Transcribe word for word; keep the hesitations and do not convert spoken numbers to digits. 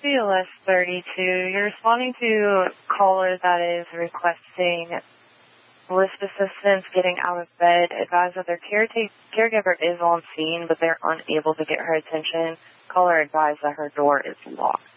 B L S thirty-two. You're responding to a caller that is requesting lift assistance getting out of bed. Advise that their careta- caregiver is on scene, but they're unable to get her attention. Caller advised that her door is locked.